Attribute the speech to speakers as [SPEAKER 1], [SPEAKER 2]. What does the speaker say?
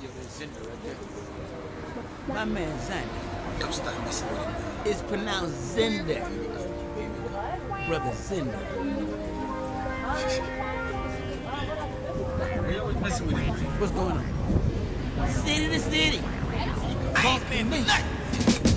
[SPEAKER 1] that's Zinder right there.
[SPEAKER 2] My man Zinder.
[SPEAKER 1] Don't stop messing with him, man.
[SPEAKER 2] It's pronounced Zinder. Brother Zinder.
[SPEAKER 1] We always messing with him.
[SPEAKER 2] What's going on? City to city. Talk to me.